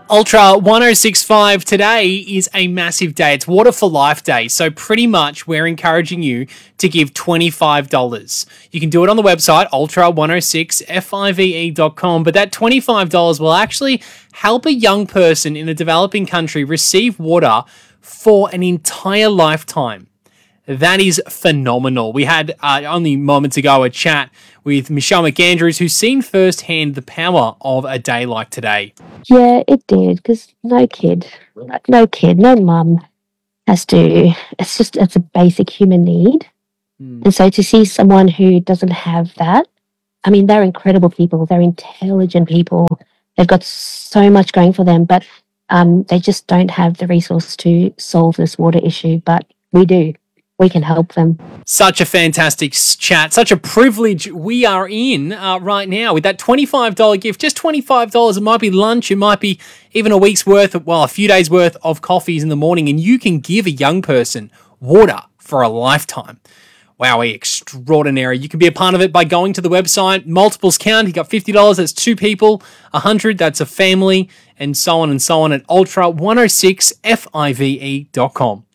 Ultra 1065 today is a massive day. It's Water for Life Day. So pretty much we're encouraging you to give $25. You can do it on the website, ultra106five.com, but that $25 will actually help a young person in a developing country receive water for an entire lifetime. That is phenomenal. We had only moments ago a chat with Michelle McAndrews, who's seen firsthand the power of a day like today. Yeah, it did, because no kid, no mum has to. It's a basic human need. And so to see someone who doesn't have that, I mean, they're incredible people. They're intelligent people. They've got so much going for them, but they just don't have the resource to solve this water issue. But we do. We can help them. Such a fantastic chat, such a privilege we are in right now with that $25 gift. Just $25. It might be lunch, it might be even a week's worth, a few days worth of coffees in the morning, and you can give a young person water for a lifetime. Wow, extraordinary. You can be a part of it by going to the website. Multiples count. You got $50, that's two people. 100, that's a family, and so on at ultra106five.com.